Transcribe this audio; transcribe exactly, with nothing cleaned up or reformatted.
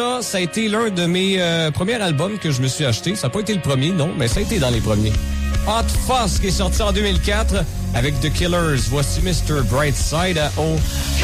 Ça, ça a été l'un de mes euh, premiers albums que je me suis acheté. Ça n'a pas été le premier, non, mais ça a été dans les premiers. Hot Fuzz qui est sorti en deux mille quatre avec The Killers. Voici mister Brightside à O.